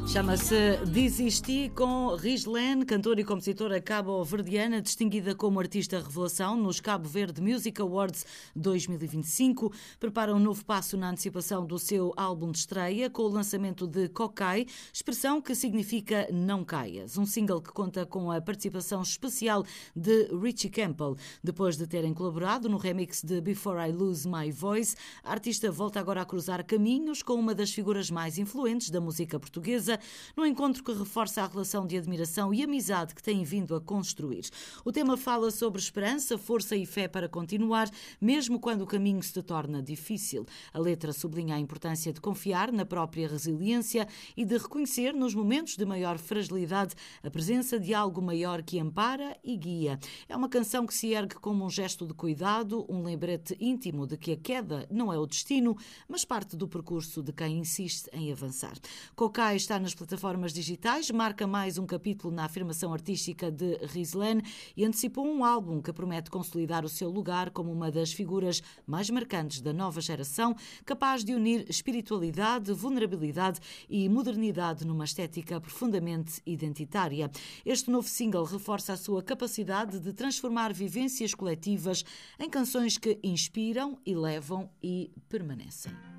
Chama-se Desisti com Rislen, cantora e compositora cabo-verdiana, distinguida como artista revelação nos Cabo Verde Music Awards 2025. Prepara um novo passo na antecipação do seu álbum de estreia com o lançamento de Cocai, expressão que significa não caias. Um single que conta com a participação especial de Richie Campbell. Depois de terem colaborado no remix de Before I Lose My Voice, a artista volta agora a cruzar caminhos com uma das figuras mais influentes da música portuguesa, num encontro que reforça a relação de admiração e amizade que têm vindo a construir. O tema fala sobre esperança, força e fé para continuar, mesmo quando o caminho se torna difícil. A letra sublinha a importância de confiar na própria resiliência e de reconhecer nos momentos de maior fragilidade a presença de algo maior que ampara e guia. É uma canção que se ergue como um gesto de cuidado, um lembrete íntimo de que a queda não é o destino, mas parte do percurso de quem insiste em avançar. Cocai está nas plataformas digitais, marca mais um capítulo na afirmação artística de Rislen e antecipou um álbum que promete consolidar o seu lugar como uma das figuras mais marcantes da nova geração, capaz de unir espiritualidade, vulnerabilidade e modernidade numa estética profundamente identitária. Este novo single reforça a sua capacidade de transformar vivências coletivas em canções que inspiram, elevam e permanecem.